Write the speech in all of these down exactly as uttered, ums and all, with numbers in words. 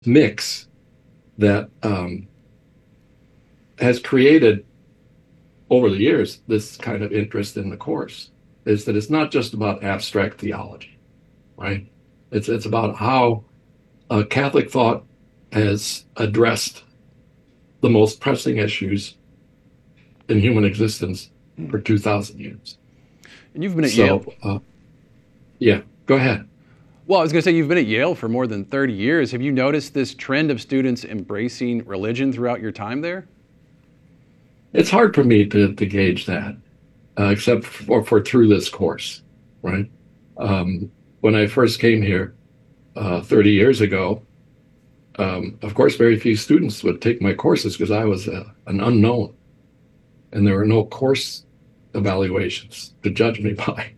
mix that um, has created over the years this kind of interest in the course is that it's not just about abstract theology, right? It's it's about how uh, Catholic thought has addressed the most pressing issues in human existence for two thousand years. And you've been at so, Yale. Uh, yeah, go ahead. Well, I was going to say, you've been at Yale for more than thirty years. Have you noticed this trend of students embracing religion throughout your time there? It's hard for me to, to gauge that, uh, except for, for through this course, right? Um, when I first came here uh, thirty years ago, um, of course, very few students would take my courses because I was a, an unknown, and there were no course evaluations to judge me by.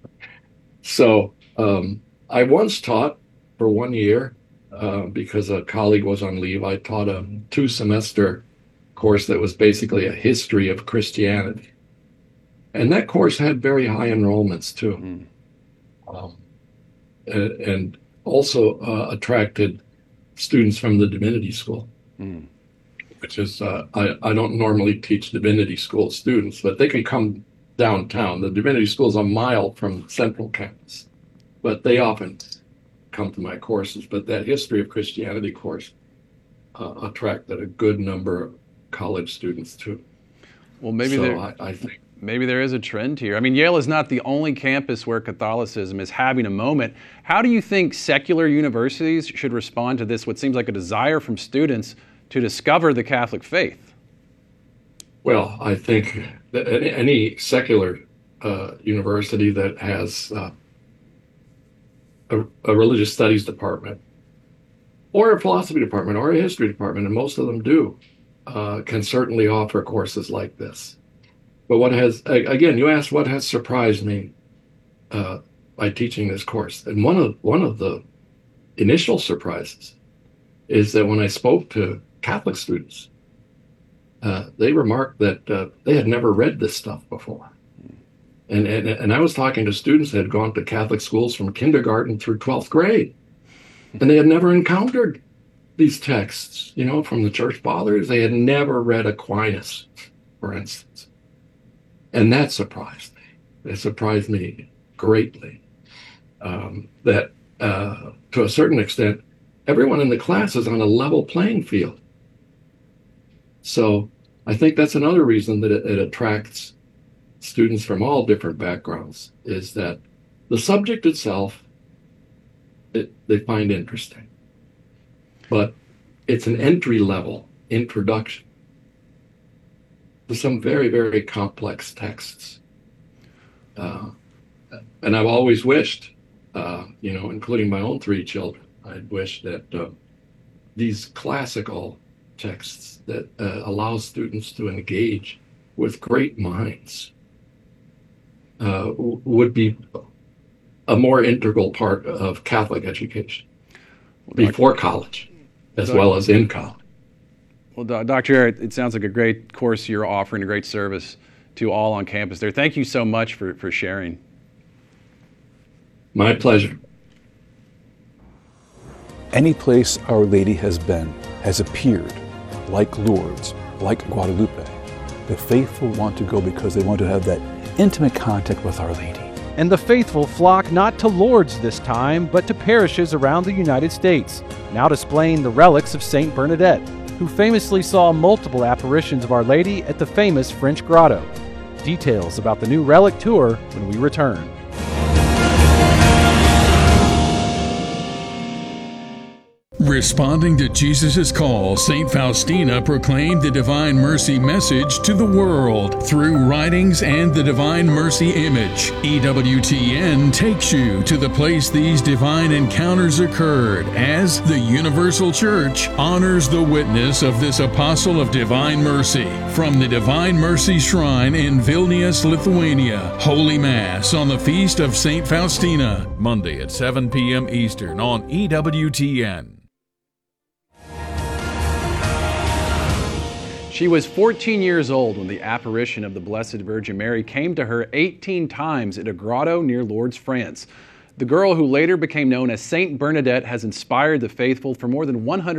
So um, I once taught for one year uh, because a colleague was on leave. I taught a two-semester course that was basically a history of Christianity. And that course had very high enrollments too. Mm. Um, and, and also uh, attracted students from the divinity school, mm. which is, uh, I, I don't normally teach divinity school students, but they can come downtown. The divinity school is a mile from Central Campus, but they often come to my courses. But that history of Christianity course uh, attracted a good number of college students too. Well, maybe so there, I, I think maybe there is a trend here. I mean, Yale is not the only campus where Catholicism is having a moment. How do you think secular universities should respond to this, what seems like a desire from students to discover the Catholic faith? Well, I think that any, any secular uh, university that has uh, a, a religious studies department or a philosophy department or a history department, and most of them do, Uh, can certainly offer courses like this. But what has, again, you asked what has surprised me uh, by teaching this course. And one of one of the initial surprises is that when I spoke to Catholic students, uh, they remarked that uh, they had never read this stuff before. And, and, and I was talking to students that had gone to Catholic schools from kindergarten through twelfth grade, and they had never encountered these texts, you know, from the church fathers. They had never read Aquinas, for instance. And that surprised me. It surprised me greatly um, that, uh, to a certain extent, everyone in the class is on a level playing field. So I think that's another reason that it, it attracts students from all different backgrounds, is that the subject itself, it, they find interesting. But it's an entry-level introduction to some very, very complex texts. Uh, and I've always wished, uh, you know, including my own three children, I'd wish that uh, these classical texts that uh, allow students to engage with great minds uh, w- would be a more integral part of Catholic education before college, as well as in college. Well, Doctor Ehret, it sounds like a great course you're offering, a great service to all on campus there. Thank you so much for, for sharing. My pleasure. Any place Our Lady has been, has appeared, like Lourdes, like Guadalupe. The faithful want to go because they want to have that intimate contact with Our Lady. And the faithful flock not to Lourdes this time, but to parishes around the United States, now displaying the relics of Saint Bernadette, who famously saw multiple apparitions of Our Lady at the famous French grotto. Details about the new relic tour when we return. Responding to Jesus' call, Saint Faustina proclaimed the Divine Mercy message to the world through writings and the Divine Mercy image. E W T N takes you to the place these divine encounters occurred as the Universal Church honors the witness of this apostle of Divine Mercy. From the Divine Mercy Shrine in Vilnius, Lithuania, Holy Mass on the Feast of Saint Faustina, Monday at seven p.m. Eastern on E W T N. She was fourteen years old when the apparition of the Blessed Virgin Mary came to her eighteen times at a grotto near Lourdes, France. The girl who later became known as Saint Bernadette has inspired the faithful for more than one hundred